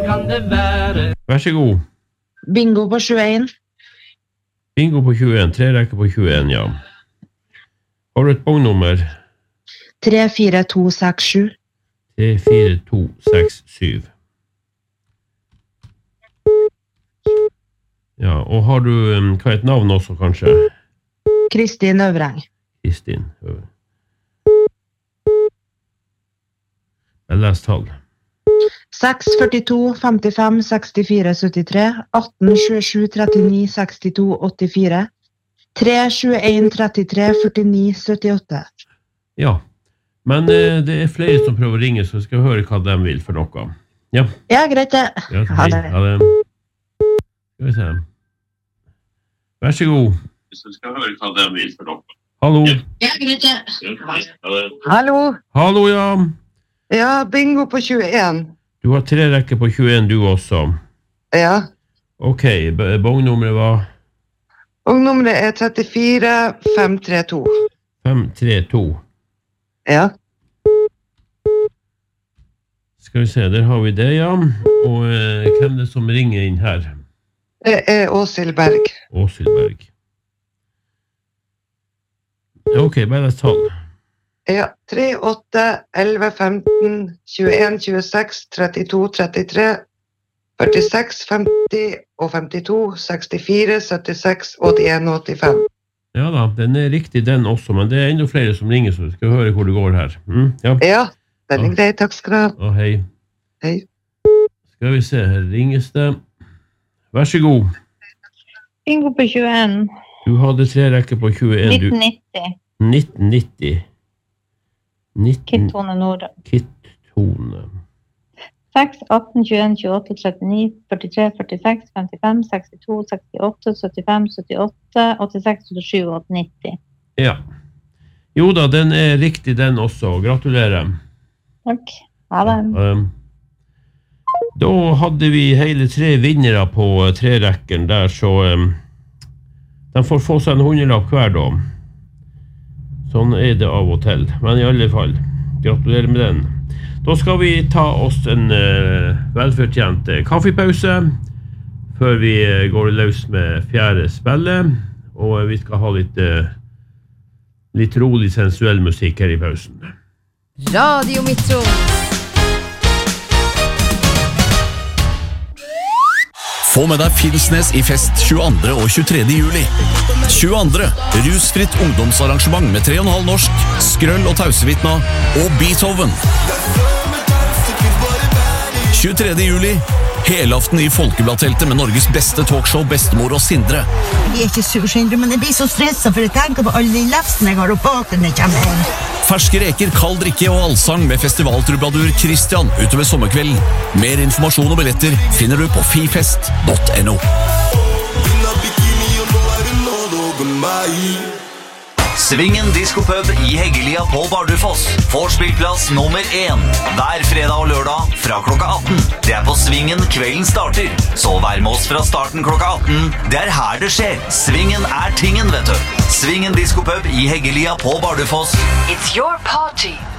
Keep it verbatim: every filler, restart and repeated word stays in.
kan det være? Vær så god. Bingo på tjueen. Bingo på tjueen, tre rekker på tjueen, ja. Har du et bongnummer? tre fire to seks sju. tre fire to seks syv. Ja, og har du, um, hva er et navn også, kanskje? Kristin Øvreng. Kristin Øvreng. Jeg leser tall. seks førtito femtifem sekstifire syttitre, atten tjuesju trettini sekstito åttifire, tre tjueen trettitre førtini syttiåtte. Ja, men eh, det er flere som prøver å ringe, så vi skal høre hva de vil for noe. Ja, Ja, greit det. ja Ha det. Ha det. Skal vi se. Vær så god. Så skal vi høre hva de vil for noe. Hallo. Ja, greit det. Ha det. Hallo, Hallo, ja. ja, bingo på tjueen. Du har tre rekker på tjueen du også. Ja, Ok, b- bongnummeret var og nummeret er trettifire fem tre to. fem tre to. Ja, Skal vi se, der har vi det, ja. Og eh, hvem er det som ringer inn her? det er Åshild Berg. Åshild Berg. Ja, ok, bare et tall. Ja, tre åtte elleve femten tjueen tjueseks trettito trettitre førtiseks femti og femtito sekstifire syttiseks åttien åttifem. Ja da, den er riktig den også, men det er enda flere som ringer, så vi skal høre hvor det går her. Mm, ja, Ja, den er grei, takk skal du ha. og hei. Hei. Skal vi se, her ringes det. Vær så god. Bingo på tjueen. Du hadde tre rekker på tjueen. Du, nitten nitti. nitten nitti. nitten Kittone Nord. Kittone. seks atten tjueen tjueåtte trettini førtitre førtiseks femtifem sekstito sekstiåtte syttifem syttiåtte åttiseks åttisju åttinitti. Ja. Jo da, den er riktig den også. Gratulerer. Takk. Ha det. Um, da hadde vi hele tre vinnere på uh, tre rekken der, så um, de får få seg en hundrelapp hver da. Sånn er det av og til. Men i alle fall, gratulerer med den. Da skal vi ta oss en uh, velfortjent uh, kaffepause før vi uh, går løs med fjerde spillet, og uh, vi skal ha litt, uh, litt rolig sensuell musikk her i pausen. Radio Metro. Få med deg Finnsnes i fest tjueandre og tjuetredje juli. tjueandre rusfritt ungdomsarrangement med tre og en halv norsk, Skrøll og Tausevitna og Beethoven. tjuetredje juli, helaften i Folkebladteltet med Norges beste talkshow Bestemor og Sindre. Jeg er ikke sur, Sindre, men jeg blir så stresset for jeg tenker på alle de lefsene jeg har opp bak når jeg kommer hjem. Ferske reker, kald drikke og allsang med festivaltrubadur Christian utover sommerkvelden. Mer informasjon og billetter finner du på fifest punktum no. Svingen Disco-pub i Heggelia på Bardufoss får spillplass nummer én hver fredag og lørdag fra klokka atten. Det er på Svingen kvelden starter, så vær med oss fra starten klokka atten. Det er her det skjer. Svingen er tingen, vet du. Svingen Disco-pub i Heggelia på Bardufoss. It's your party.